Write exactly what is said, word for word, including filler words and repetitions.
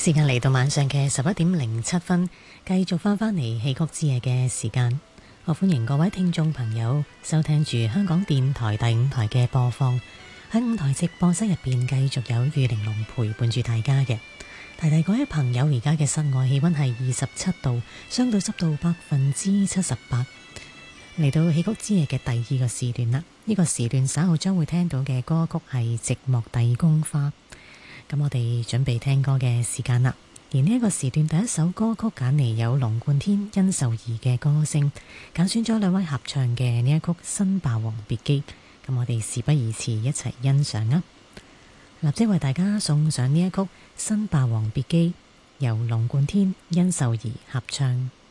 時間嚟到晚上嘅十一點零七分，繼續翻返嚟戲曲之夜嘅時間。我歡迎各位聽眾朋友收聽住香港電台第五台嘅播放。喺五台直播室入邊繼續有玉玲瓏陪伴住大家嘅。提提各位朋友，而家嘅室外氣溫係二十七度，相對濕度百分之七十八。嚟到戲曲之夜嘅第二個時段啦，呢、這個時段稍後將會聽到嘅歌曲係《寂寞帝宮花》。咁我哋準備聽歌嘅時間啦，而呢一個時段第一首歌曲揀嚟有龍貫天、殷秀儀嘅歌聲，揀選咗兩位合唱嘅呢一曲《新霸王別姬》。咁我哋事不宜遲，一齊欣賞啊！立即為大家送上呢一曲《新霸王別姬》，由龍貫天、殷秀儀合唱。